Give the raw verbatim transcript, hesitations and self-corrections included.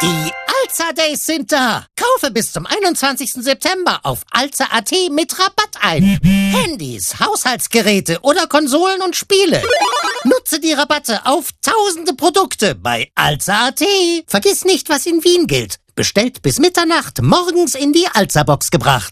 Die Alza Days sind da. Kaufe bis zum einundzwanzigsten September auf alza punkt at mit Rabatt ein. Handys, Haushaltsgeräte oder Konsolen und Spiele. Nutze die Rabatte auf tausende Produkte bei alza punkt at. Vergiss nicht, was in Wien gilt. Bestellt bis Mitternacht, morgens in die Alza-Box gebracht.